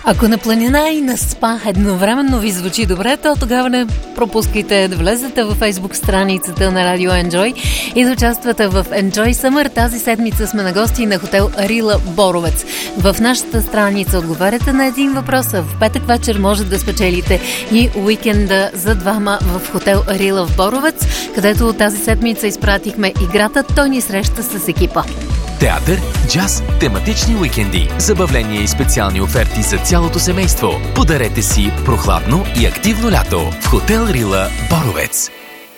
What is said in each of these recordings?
Ако на планина и на спа едновременно ви звучи добре, то тогава не пропускайте да влезете във Facebook страницата на Radio Enjoy и да участвате в Enjoy Summer. Тази седмица сме на гости на хотел Рила Боровец. В нашата страница отговаряте на един въпрос, а в петък вечер може да спечелите и уикенда за двама в хотел Рила в Боровец, където тази седмица изпратихме играта "Той ни среща с екипа". Театър, джаз, тематични уикенди, забавления и специални оферти за цялото семейство. Подарете си прохладно и активно лято в хотел Рила Боровец.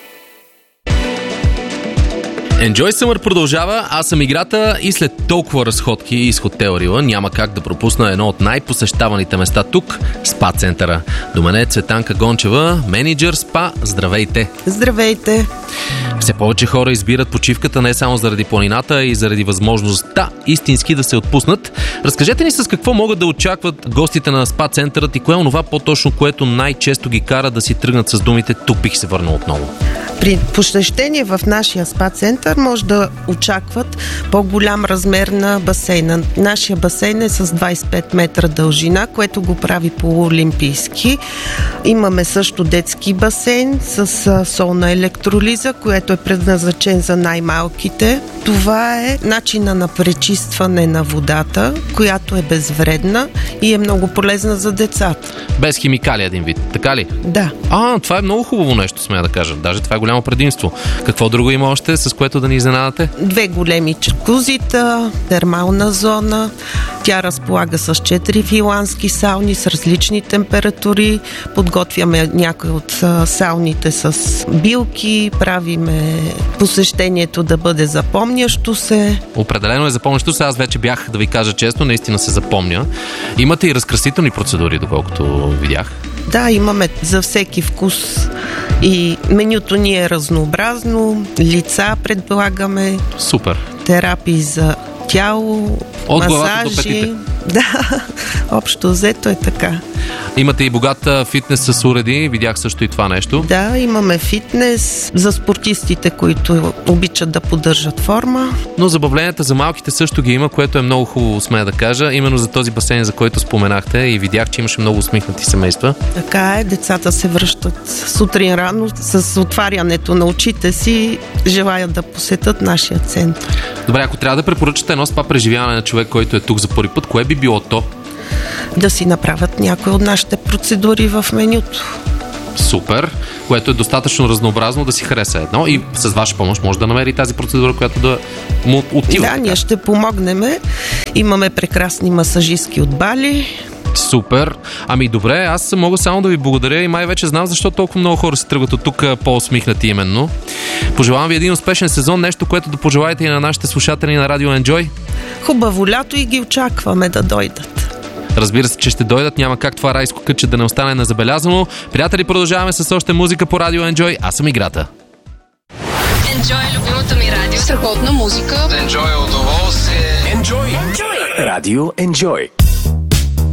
Enjoy Summer продължава, аз съм играта и след толкова разходки из хотел Рила няма как да пропусна едно от най-посещаваните места тук – СПА центъра. До мен е Цветанка Гончева, менеджер СПА. Здравейте! Здравейте! Все повече хора избират почивката не само заради планината, а и заради възможността истински да се отпуснат. Разкажете ни с какво могат да очакват гостите на СПА центърът и кое е онова по-точно, което най-често ги кара да си тръгнат с думите "тук бих се върнал отново". При посещение в нашия СПА център може да очакват по-голям размер на басейна. Нашия басейн е с 25 метра дължина, което го прави полуолимпийски. Имаме също детски басейн с солна електролиза, което е предназначен за най-малките. Това е начина на пречистване на водата, която е безвредна и е много полезна за децата. Без химикали един вид, така ли? Да. Това е много хубаво нещо, смея да кажа. Даже това е голямо предимство. Какво друго има още, с което да ни изненадате? 2 големи джакузита, термална зона. Тя разполага с 4 финландски сауни с различни температури. Подготвяме някои от сауните с билки, правиме посещението да бъде запомнящо се. Определено е запомнящо се. Аз вече бях, да ви кажа честно, наистина се запомня. Имате и разкрасителни процедури, доколкото видях. Да, имаме за всеки вкус и менюто ни е разнообразно. Лица предлагаме. Супер. Терапии за тяло, от масажи. До петите. Да, общо взето е така. Имате и богат фитнес с уреди, видях също и това нещо. Да, имаме фитнес за спортистите, които обичат да поддържат форма. Но забавленията за малките също ги има, което е много хубаво, смея да кажа. Именно за този басейн, за който споменахте, и видях, че имаше много усмихнати семейства. Така е, децата се връщат сутрин рано с отварянето на очите си, желаят да посетят нашия център. Добре, ако трябва да препоръчате едно спа преживяване на човек, който е тук за първи път, кое би било то? Да си направят някои от нашите процедури в менюто. Супер, което е достатъчно разнообразно да си хареса едно и с ваша помощ може да намери тази процедура, която да му отива. Да, ние ще помогнем. Имаме прекрасни масажистки от Бали. Супер. Добре, аз мога само да ви благодаря и май вече знам защо толкова много хора се тръгват от тук по-усмихнати именно. Пожелавам ви един успешен сезон, нещо, което да пожелаете и на нашите слушатели на Radio Enjoy. Хубаво лято и ги очакваме да дойдат. Разбира се, че ще дойдат, няма как това райско кътче да не остане незабелязано. Приятели, продължаваме с още музика по Radio Enjoy. Аз съм играта. Enjoy, любимото ми радио. Страхотна музика. Enjoy удоволствие. Enjoy. Radio Enjoy.